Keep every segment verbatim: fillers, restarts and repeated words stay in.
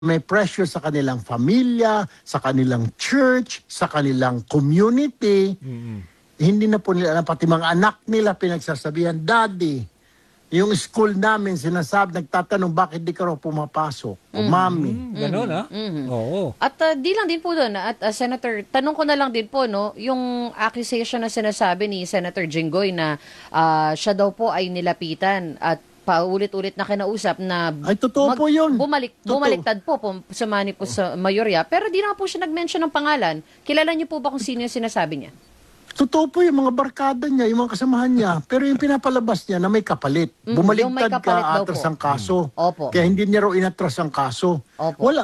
may pressure sa kanilang pamilya, sa kanilang church, sa kanilang community. Mm-hmm. Hindi na po nila, pati mga anak nila pinagsasabihan, Daddy, yung school namin sinasabi, nagtatanong bakit di ka raw pumapasok. O Mm-hmm. Mami. Gano'n, ha? Mm-hmm. Oo. At uh, di lang din po doon, at uh, Senator, tanong ko na lang din po, no, yung accusation na sinasabi ni Senator Jinggoy na uh, siya daw po ay nilapitan at paulit-ulit na kinausap na ay totoo po yun. Bumalik, totoo. bumaliktad po, po sumani po sa mayorya. Pero di na po siya nag-mention ng pangalan. Kilala niyo po ba kung sino yung sinasabi niya? Totoo po yung mga barkada niya, yung mga kasamahan niya. Pero yung pinapalabas niya na may kapalit. Mm, Bumaligtad kapalit ka, atras ang kaso. Mm. Opo. Kaya hindi niya raw inatras ang kaso. Opo. Wala.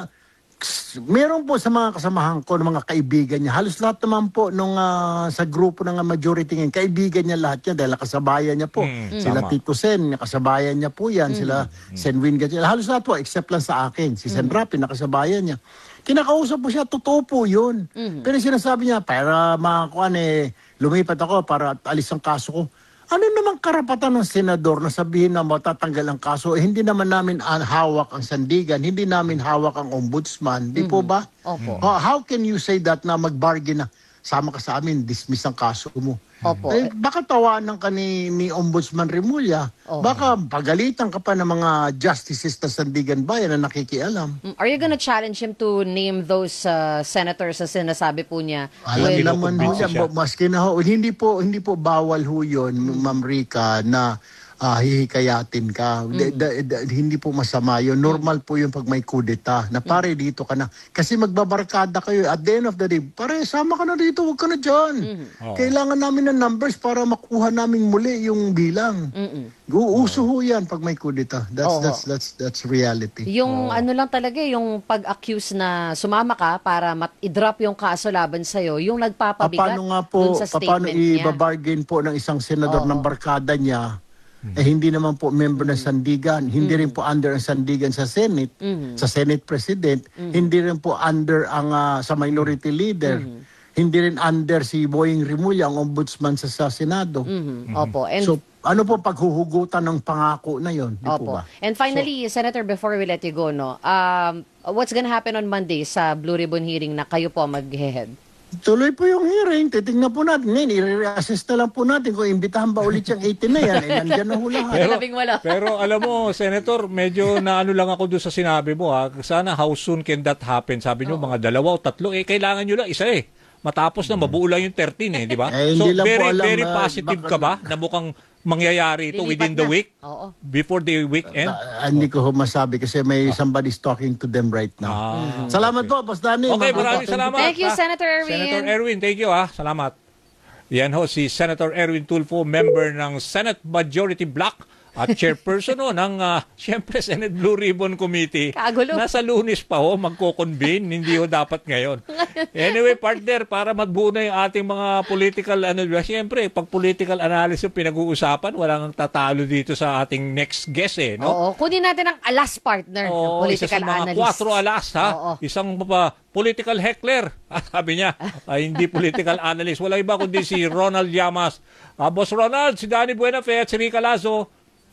Meron po sa mga kasamahan ko, ng mga kaibigan niya, halos lahat naman po nung uh, sa grupo ng majority ngayon, kaibigan niya lahat niya dahil kasabayan niya po. Mm, sila tama. Tito Sen, kasabayan niya po yan. Mm, sila mm. Sen Win, halos lahat po, except lang sa akin. Si Sen mm. Rapi, nakasabayan niya. Kinakausap po siya, totoo po yun. Mm. Pero sinasabi niya, para makakuan eh, lumipat ako para alis ang kaso ko. Ano naman karapatan ng senador na sabihin na matatanggal ang kaso? Eh, hindi naman namin uh, hawak ang sandigan, hindi namin hawak ang ombudsman. Di mm-hmm. po ba? Opo. Uh, how can you say that na mag-bargain na sama ka sa amin, dismiss ang kaso mo? Opo. Eh, baka tawanan ka ni, ni Ombudsman Remulla. Opo. Baka pagalitan ka pa ng mga justices sa Sandigan Bayan na nakikialam. Are you gonna challenge him to name those uh, senators na sinasabi po niya? Alam naman ho siya, maski na ho, hindi po, hindi po bawal ho yun, mm. Ma'am Rica, na uh, hihikayatin ka. Mm. Da, da, da, hindi po masama yun. Normal po yung pag may kudeta, na pare mm. dito ka na. Kasi magbabarkada kayo. At the end of the day, pare, sama ka na dito, huwag ka na dyan. Mm. Oh. Kailangan namin ng numbers para makuha namin muli yung bilang. Mm-mm. Uuso ho yan pag may kudeta. That's, oh. that's, that's, that's reality. Yung oh. ano lang talaga, yung pag-accuse na sumama ka para i-drop yung kaso laban sa'yo, yung nagpapabigat paano nga po, dun sa statement paano niya. i-bargain po ng isang senador oh. ng barkada niya, Mm-hmm. eh hindi naman po member ng Sandigan, hindi mm-hmm. rin po under ang Sandigan sa Senate, mm-hmm. sa Senate President, mm-hmm. hindi rin po under ang uh, sa minority leader, mm-hmm. hindi rin under si Boying Remulla, ang ombudsman sa, sa Senado. Mm-hmm. Mm-hmm. Opo. And so, ano po paghuhugutan ng pangako na yon? Di Opo. po ba? And finally, so, Senator, before we let you go, no, um, what's gonna happen on Monday sa Blue Ribbon hearing na kayo po mag-head? Tuloy po yung hearing, titignan po natin. Ngayon, i-reassess na lang po natin kung imbitahan ba ulit yung eighteen na yan. Eh, nandyan na ho lahat. Pero, pero alam mo, Senator, medyo naano lang ako doon sa sinabi mo. Ha? Sana how soon can that happen? Sabi nyo, oh. mga dalawa o tatlo. Eh, kailangan nyo lang isa eh. Matapos na, mabuo lang yung thirteen eh, di ba? Eh, so, very, alam, very uh, positive baka, ka ba na mukhang mangyayari ito within the week? Oo. Before the weekend? Uh, hindi ko ho masabi kasi may somebody's talking to them right now. Ah, mm-hmm. Salamat okay. po, Boss Danny. Okay, maraming salamat. Thank you, Senator Erwin. Senator Erwin, thank you ha. Salamat. Yan ho, si Senator Erwin Tulfo, member ng Senate Majority Bloc at chairperson ho ng, uh, siyempre, Senate Blue Ribbon Committee. Kagulo. Nasa Lunes pa ho, magko-convene. Hindi ho dapat ngayon. Anyway, partner, para magbuo na yung ating mga political, ano, siyempre, pag political analysis yung pinag-uusapan, walang tatalo dito sa ating next guest eh. No? Oo, kunin natin ang alas partner Oo, ng political isa sa mga analyst. Quatro alas, ha? Oo. Isang pa, political heckler. Sabi niya, ay, hindi political analyst. Wala iba kundi si Ronald Llamas. Uh, Boss Ronald, si Danny Buenafe at si Rica Lazo.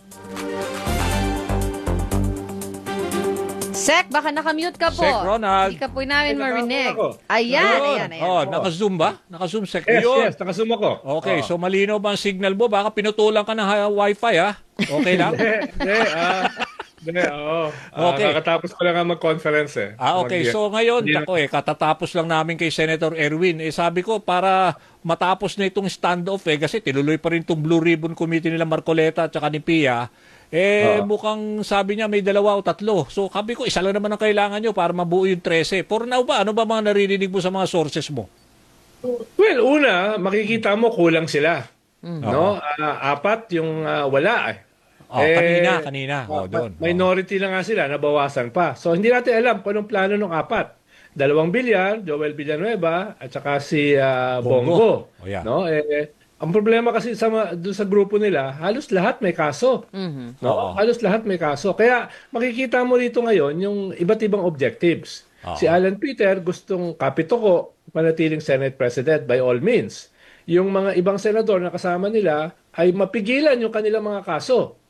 Sek, baka nakamute ka po. Sek, Ronald. Hindi ka po namin Ay, marinig. ako. Ayan, Ayun. ayan, ayan. Oh, naka-zoom ba? Naka-zoom, Sek. Yes, Yun. yes, nakazoom ako. Okay, Oh. so malinaw ba ang signal mo? Baka pinutulan ka ng ha- wifi, ha? Okay lang? Hindi, ah. Hindi, oo. Ah, Okay. kakatapos ko lang nga mag-conference eh. Ah, okay. Mag- So ngayon, Hindi na- ako eh, katatapos lang namin kay Senator Erwin. Eh sabi ko, para matapos na itong standoff eh, kasi tinuloy pa rin itong Blue Ribbon Committee nila Marcoleta at saka ni Pia, eh Oo. mukhang sabi niya may dalawa o tatlo. So sabi ko, isa lang naman ang kailangan nyo para mabuo yung thirteen. For now ba, ano ba mga naririnig mo sa mga sources mo? Well, una, makikita mo kulang sila. Mm. No? Ah, apat yung ah, wala eh. Oh, Eh, kanina, kanina. Oh, ah, doon. minority na nga sila, nabawasan pa. So, hindi natin alam kung anong plano ng apat. Dalawang Villar, Joel Villanueva, at saka si ah, Bongo. Bongo. Oh, yeah. No? Eh, ang problema kasi sa ma- doon sa grupo nila, halos lahat may kaso. Mhm. No? Oo. Halos lahat may kaso. Kaya makikita mo rito ngayon yung iba't ibang objectives. Oo. Si Alan Peter gustong kapitoko, manatiling Senate President by all means. Yung mga ibang senador na kasama nila ay mapigilan yung kanilang mga kaso.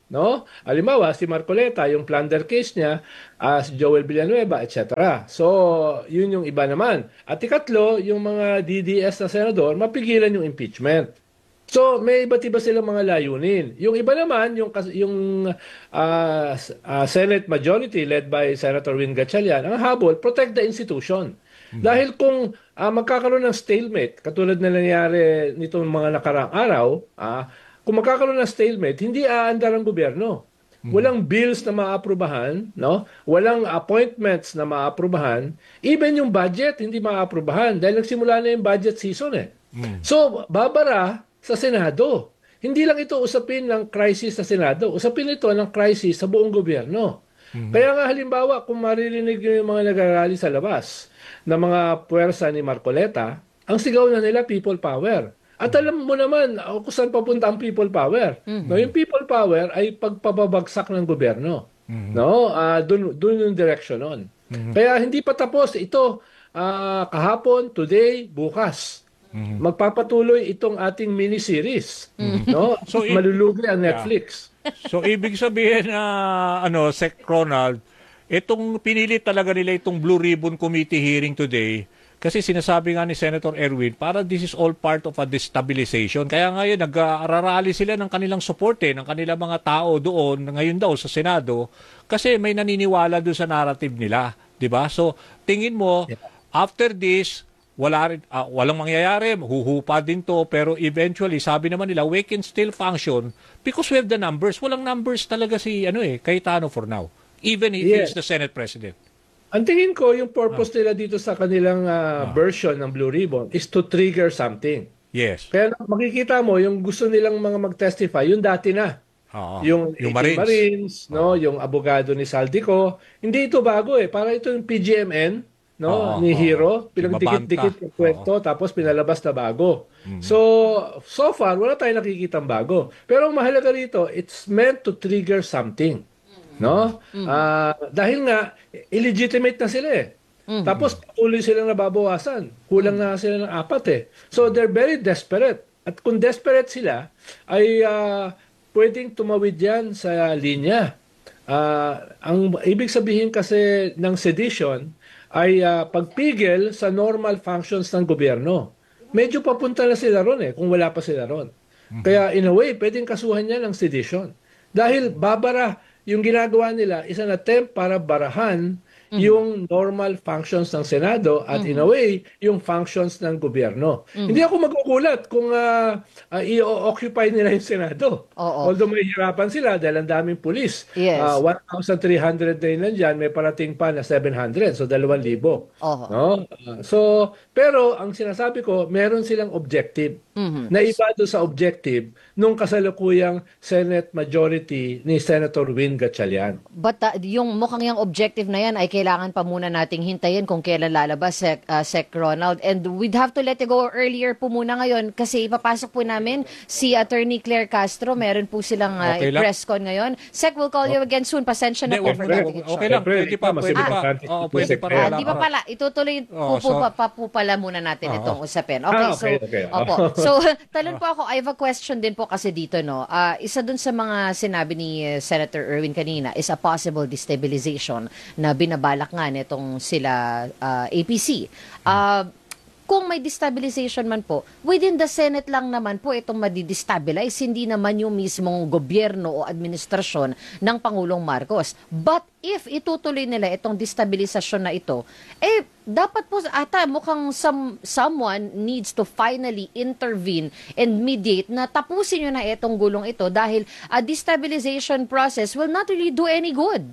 no? Halimbawa, si Marcoleta, yung plunder case niya, uh, si Joel Villanueva, et cetera. So, yun yung iba naman. At ikatlo, yung mga D D S na senador, mapigilan yung impeachment. So, may iba't iba silang mga layunin. Yung iba naman, yung, kas- yung uh, uh, Senate majority led by Senator Win Gatchalian, ang habol, protect the institution. Dahil kung uh, magkakaroon ng stalemate, katulad na nangyari nitong mga nakaraang araw, ah, kung magkakaroon ng stalemate, hindi aandar ang gobyerno. Walang bills na maaprubahan, no? Walang appointments na maaprubahan. Even yung budget, hindi maaprubahan dahil nagsimula na yung budget season eh. So, babara sa Senado. Hindi lang ito usapin ng crisis sa Senado. Usapin ito ng crisis sa buong gobyerno. Kaya nga halimbawa, kung maririnig nyo yung mga nagrarally sa labas na mga puwersa ni Marcoleta, ang sigaw na nila people power. At alam mo naman uh, kung saan papunta ang people power. Mm-hmm. No, yung people power ay pagpababagsak ng gobyerno. Mm-hmm. No, uh, dun, dun yung direction nun. Mm-hmm. Kaya hindi pa tapos ito uh, kahapon, today, bukas. Mm-hmm. Magpapatuloy itong ating mini-series. Mm-hmm. No? So, so, malulugi ang Netflix. Yeah. So, ibig sabihin na, uh, ano, Sec Ronald, itong pinili talaga nila itong Blue Ribbon Committee hearing today kasi sinasabi nga ni Senator Erwin, para this is all part of a destabilization. Kaya ngayon, nag-ararali sila ng kanilang support eh, ng kanilang mga tao doon, ngayon daw sa Senado, kasi may naniniwala doon sa narrative nila. Diba? So, tingin mo, yeah. after this, wala rin, uh, walang mangyayari, huhupa din to, pero eventually, sabi naman nila, we can still function because we have the numbers. Walang numbers talaga si ano eh, Cayetano for now. Even if yes. he's the Senate President. Ang tingin ko, yung purpose ah. nila dito sa kanilang uh, ah. version ng Blue Ribbon is to trigger something. Yes. Kaya makikita mo, yung gusto nilang mga mag-testify, yung dati na. Ah. Yung, yung Marines, Marines no, yung abogado ni Saldico. Hindi ito bago eh. Para ito yung P G M N, no, ah. ni Hero. Pinagdikit-dikit yung kwento, ah. tapos pinalabas na bago. Mm-hmm. So, so far, wala tayong nakikitang bago. Pero ang mahalaga rito, it's meant to trigger something. No? Mm-hmm. Uh, dahil nga illegitimate na sila eh. Mm-hmm. Tapos patuloy silang nababawasan. Kulang na sila ng apat eh. So they're very desperate. At kung desperate sila, ay uh, pwedeng tumawid yan sa linya. Uh, ang ibig sabihin kasi ng sedition ay uh, pagpigil sa normal functions ng gobyerno. Medyo papunta na sila ron eh, kung wala pa sila ron. Mm-hmm. Kaya in a way, pwedeng kasuhan niya ng sedition. Dahil babara yung ginagawa nila is an attempt para barahan mm-hmm. yung normal functions ng Senado at mm-hmm. in a way, yung functions ng gobyerno. Mm-hmm. Hindi ako magugulat kung uh, uh, i-occupy nila yung Senado. Oo. Although may hirapan sila dahil ang daming pulis. Yes. Uh, one thousand three hundred na yun nandyan, may parating pa na seven hundred, so dalawang libo. Oo. No? Uh, so, pero ang sinasabi ko, meron silang objective. Mm-hmm. Na iba doon sa objective nung kasalukuyang Senate majority ni Senator Win Gatchalian. But uh, yung mukhang yung objective na yan ay kailangan pa muna nating hintayin kung kailan lalabas, Sec, uh, Sec Ronald. And we'd have to let it go earlier po muna ngayon kasi ipapasok po namin si Attorney Claire Castro. Meron po silang uh, okay press con ngayon. Sec, we'll call you again soon. Pasensya na Hindi, po okay, for okay, cutting it okay short. lang, pwede pa, pwede pa. Oo, pwede pa. Ah, di pa pala, itutuloy Oh, po, po, so- pa, pa po pala muna natin Oo. itong usapin. Okay, Ah, okay, so, okay. opo. So, talon po ako, I have a question din po kasi dito, no. Ah, isa dun sa mga sinabi ni uh, Senator Erwin kanina is a possible destabilization na binabalak nga nitong sila ah, A P C. Ah, kung may destabilization man po, within the Senate lang naman po itong madidestabilize, hindi naman yung mismong gobyerno o administrasyon ng Pangulong Marcos. But if itutuloy nila itong destabilisasyon na ito, eh, dapat po ata mukhang some, someone needs to finally intervene and mediate na tapusin nyo na itong gulong ito dahil a destabilization process will not really do any good.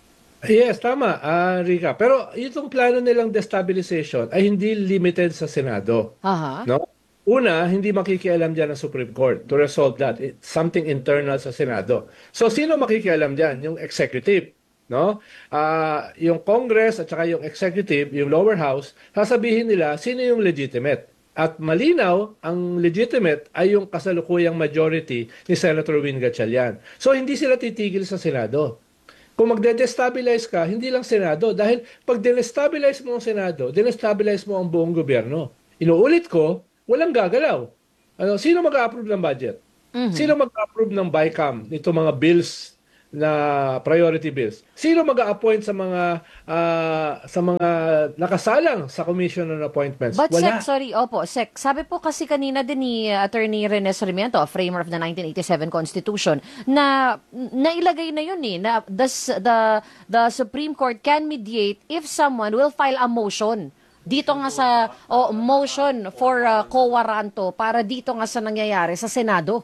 Yes, tama, uh, Rika. Pero itong plano nilang destabilization ay hindi limited sa Senado. Aha. No? Una, hindi makikialam dyan ang Supreme Court to resolve that. It's something internal sa Senado. So, sino makikialam dyan? Yung executive. No? Uh, yung Congress at saka yung executive, yung lower house, sasabihin nila sino yung legitimate. At malinaw, ang legitimate ay yung kasalukuyang majority ni Senator Win Gatchalian. So, hindi sila titigil sa Senado. Kung magde-destabilize ka, hindi lang Senado. Dahil pag dinestabilize mo ang Senado, dinestabilize mo ang buong gobyerno. Inuulit ko, walang gagalaw. Ano, sino mag-a-approve ng budget? Sino mag-approve ng BICAM nito mga bills na priority bills? Sino mag-a-appoint sa mga ah, sa mga nakasalang sa commission on appointments? But Wala. Sec, sorry, opo, Sec, sabi po kasi kanina din ni uh, Attorney Rene Sarmiento, a framer of the nineteen eighty-seven Constitution, na nailagay na yun eh, na the, the, the Supreme Court can mediate if someone will file a motion. Dito nga sa oh, motion for uh, quo warranto para dito nga sa nangyayari sa Senado.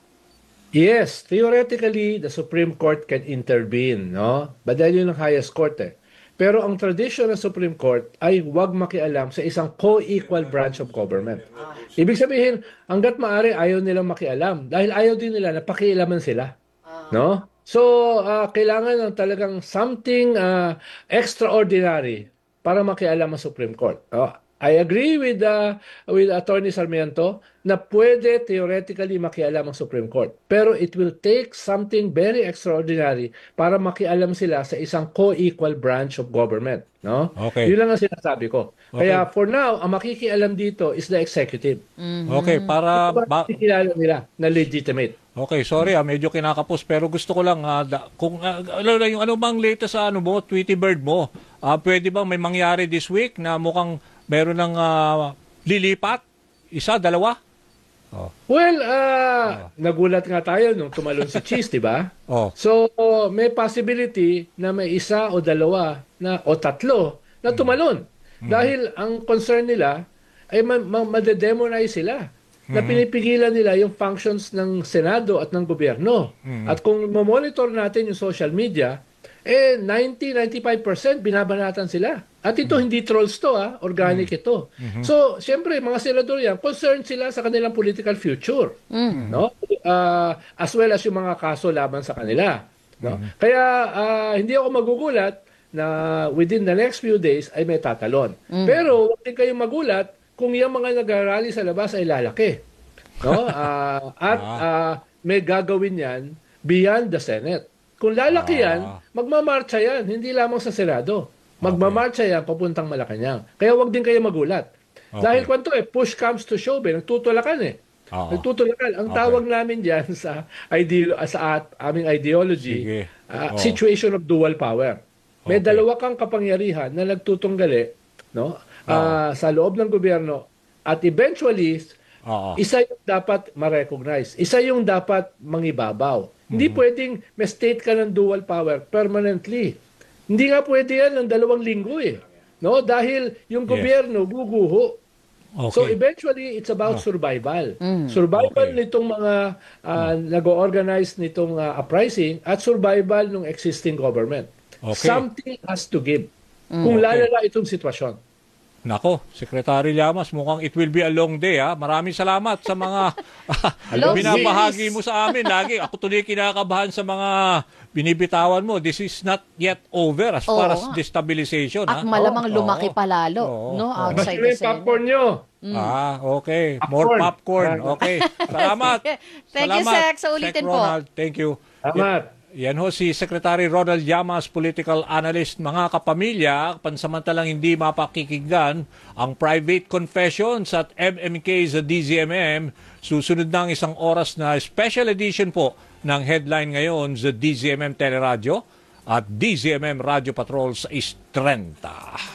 Yes, theoretically, the Supreme Court can intervene, no? But dahil yun ang highest court eh. Pero ang tradition ng Supreme Court ay huwag makialam sa isang co-equal branch of government. Ibig sabihin, hanggat maaari ayaw nilang makialam dahil ayaw din nila na pakialaman sila, no? So, ah, kailangan ng talagang something ah, extraordinary para makialam ang Supreme Court. Oh, I agree with uh, with Attorney Sarmiento na pwede theoretically makialam ang Supreme Court. Pero it will take something very extraordinary para makialam sila sa isang co-equal branch of government. No? Okay. Yun lang ang sinasabi ko. Kaya for now, ang makikialam dito is the executive. Okay, para... Ito ba ba- makikilala nila na legitimate? Okay, sorry ah, medyo kinakapos pero gusto ko lang ah, da- kung ah, ano na yung ano bang latest sa ano mo, Tweety Bird mo. Ah, pwede bang may mangyari this week na mukhang meron ng ah, lilipat? Isa, dalawa? Oh. Well, ah, nagulat nga tayo nung tumalon si Cheese, di ba? Oh. So, may possibility na may isa o dalawa na o tatlo na tumalon. Dahil ang concern nila ay ma- ma- madedemonize sila. Na pinipigilan nila yung functions ng Senado at ng gobyerno. At kung mamonitor natin yung social media, eh ninety to ninety-five percent binabanatan sila. At ito hindi trolls to, ah, organic ito. So, siyempre, mga senador yan, concerned sila sa kanilang political future. No? Ah, as well as yung mga kaso laban sa kanila. No? Kaya ah, hindi ako magugulat na within the next few days ay may tatalon. Pero huwag din kayong magulat kung yung mga nag-rally sa labas ay lalaki. No? Ah, at ah, may gagawin yan beyond the Senate. Kung lalaki yan, magmamarcha yan, hindi lamang sa Senado. Magmamarcha yan papuntang Malacanang. Kaya wag din kayo magulat. Dahil kwanto eh, push comes to shove eh, nagtutulakan eh. Oo. Nagtutulakan. Ang tawag namin diyan sa ideo sa at, aming ideology, Sige. ah, Oo. situation of dual power. May Okay. dalawa kang kapangyarihan na nagtutunggali, no? Ah, sa loob ng gobyerno at eventually Oo. isa yung dapat ma-recognize. Isa yung dapat mangibabaw. Hindi pwedeng may state ka ng dual power permanently. Hindi nga pwede yan ng dalawang linggo eh. No? Dahil yung Yes. gobyerno guguho. So Okay. eventually it's about survival. Survival Okay. nitong mga ah, nag-organize nitong ah, uprising at survival ng existing government. Okay. Something has to give. Kung lalala itong sitwasyon. Nako, Secretary Llamas, mukhang it will be a long day ha. Maraming salamat sa mga Long binabahagi days. mo sa amin lagi. Ako tuloy kinakabahan sa mga binibitawan mo. This is not yet over as Oo far as nga. destabilization. At ha? malamang Oo. lumaki pa lalo, Oo. no, Oo. outside Basta the yung Senate. popcorn nyo. Ah, okay. More Popcorn. popcorn. Okay. Salamat. Thank you, Salamat, Sec. Sa ulitin Sec po. Ronald. Thank you. Salamat. Yan ho si Secretary Ronald Llamas, political analyst. Mga kapamilya, pansamantalang hindi mapakikinggan ang private confessions at M M K sa D Z M M. Susunod ng isang oras na special edition po ng headline ngayon sa D Z M M Teleradyo at D Z M M Radio Patrol sa East trenta.